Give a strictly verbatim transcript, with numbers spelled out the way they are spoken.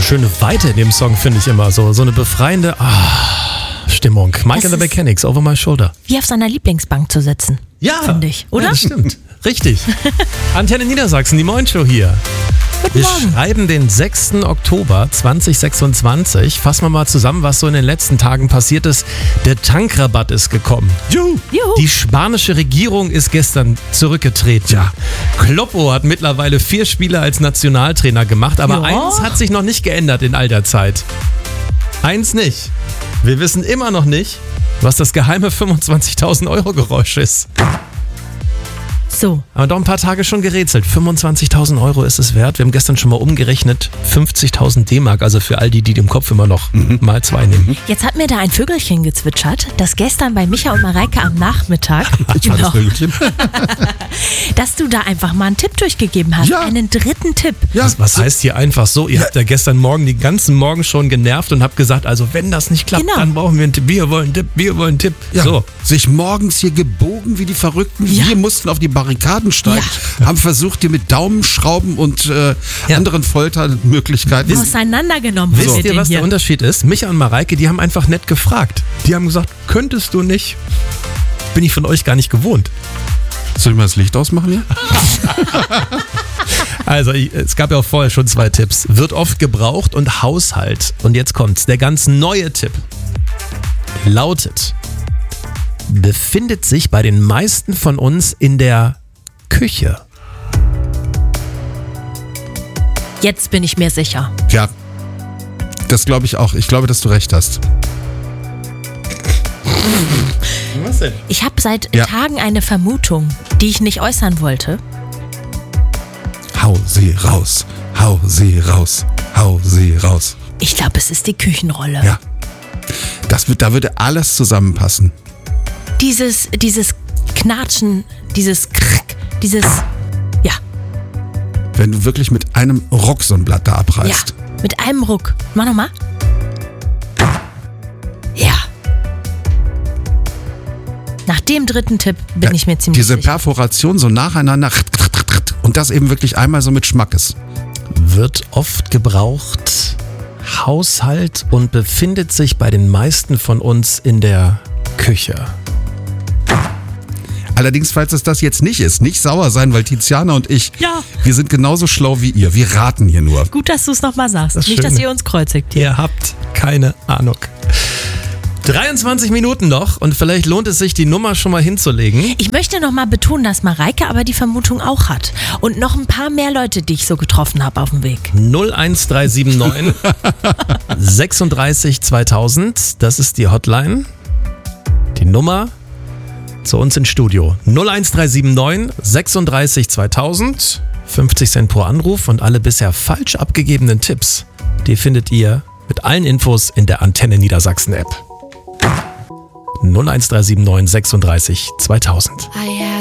schöne Weite in dem Song, finde ich immer. So, so eine befreiende ah, Stimmung. Mike and the Mechanics, Over My Shoulder. Wie auf seiner Lieblingsbank zu sitzen. Ja, finde ich, oder? Ja, das stimmt. Richtig. Antenne Niedersachsen, die Moin-Show hier. Guten Wir Morgen. schreiben den sechsten Oktober zweitausendsechsundzwanzig. Fassen wir mal zusammen, was so in den letzten Tagen passiert ist. Der Tankrabatt ist gekommen. Juhu. Juhu. Die spanische Regierung ist gestern zurückgetreten. Ja. Kloppo hat mittlerweile vier Spiele als Nationaltrainer gemacht, aber Ja. eins hat sich noch nicht geändert in all der Zeit. Eins nicht. Wir wissen immer noch nicht, was das geheime fünfundzwanzigtausend Euro Geräusch ist. So. Aber doch ein paar Tage schon gerätselt. fünfundzwanzigtausend Euro ist es wert. Wir haben gestern schon mal umgerechnet. fünfzigtausend D-Mark, also für all die, die den Kopf immer noch mhm. mal zwei nehmen. Jetzt hat mir da ein Vögelchen gezwitschert, das gestern bei Micha und Mareike am Nachmittag, genau, dass du da einfach mal einen Tipp durchgegeben hast. Ja. Einen dritten Tipp. Ja, Was, was heißt hier einfach so? Ihr Ja. habt ja gestern Morgen den ganzen Morgen schon genervt und habt gesagt, also wenn das nicht klappt, Genau. dann brauchen wir einen Tipp. Wir wollen einen Tipp, wir wollen einen Tipp. ja. So. Sich morgens hier gebogen wie die Verrückten. Ja. Wir mussten auf die Barrikaden steigen, haben versucht, hier mit Daumenschrauben und äh, Ja. anderen Foltermöglichkeiten. Auseinandergenommen. Wisst mit ihr, dem was hier. der Unterschied ist? Micha und Mareike, die haben einfach nett gefragt. Die haben gesagt, könntest du nicht? Bin ich von euch gar nicht gewohnt. Soll ich mal das Licht ausmachen hier? Also, ich, es gab ja auch vorher schon zwei Tipps. Wird oft gebraucht und Haushalt. Und jetzt kommt's. Der ganz neue Tipp lautet, befindet sich bei den meisten von uns in der Küche. Jetzt bin ich mir sicher. Ja, das glaube ich auch. Ich glaube, dass du recht hast. Was denn? Ich habe seit Ja. Tagen eine Vermutung, die ich nicht äußern wollte. Hau sie raus, hau sie raus, hau sie raus. Ich glaube, es ist die Küchenrolle. Ja, das wird, da würde alles zusammenpassen. Dieses, dieses Knatschen, dieses Krrk, dieses, ja, Wenn du wirklich mit einem Ruck so ein Blatt da ja, abreißt. mit einem Ruck. Mach nochmal. Ja. Nach dem dritten Tipp bin Ja, ich mir ziemlich Diese sicher. Perforation so nacheinander und das eben wirklich einmal so mit Schmackes. Wird oft gebraucht, Haushalt und befindet sich bei den meisten von uns in der Küche. Allerdings, falls es das jetzt nicht ist, nicht sauer sein, weil Tiziana und ich, Ja. wir sind genauso schlau wie ihr. Wir raten hier nur. Gut, dass du es nochmal sagst. Das ist Nicht, dass schön. ihr uns kreuzigt hier. Ihr habt keine Ahnung. dreiundzwanzig Minuten noch und vielleicht lohnt es sich, die Nummer schon mal hinzulegen. Ich möchte nochmal betonen, dass Mareike aber die Vermutung auch hat. Und noch ein paar mehr Leute, die ich so getroffen habe auf dem Weg. null eins drei sieben neun sechsunddreißig zweitausend, das ist die Hotline. Die Nummer zu uns ins Studio. null eins drei sieben neun sechsunddreißig zweitausend, fünfzig Cent pro Anruf und alle bisher falsch abgegebenen Tipps, die findet ihr mit allen Infos in der Antenne Niedersachsen App. null eins drei sieben neun sechsunddreißig zweitausend.